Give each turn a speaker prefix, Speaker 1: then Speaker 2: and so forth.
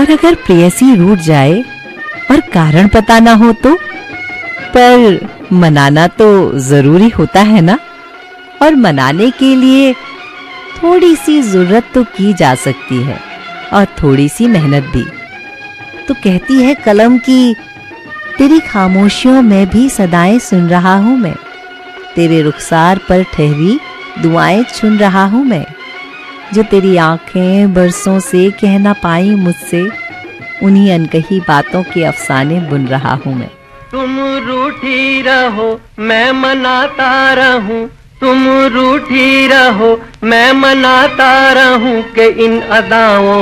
Speaker 1: और अगर प्रेयसी रूठ जाए और कारण पता ना हो तो? पर मनाना तो जरूरी होता है ना, और मनाने के लिए थोड़ी सी जरूरत तो की जा सकती है और थोड़ी सी मेहनत भी। तो कहती है कलम की, तेरी खामोशियों में भी सदाएं सुन रहा हूं मैं, तेरे रुखसार पर ठहरी दुआएं चुन रहा हूं मैं, जो तेरी आंखें बरसों से कह ना पाई मुझसे, उन्हीं अनकही बातों के अफसाने बुन रहा हूं मैं।
Speaker 2: तुम रूठी रहो मैं मनाता रहूं, तुम रूठी रहो मैं मनाता रहूं कि इन अदाओं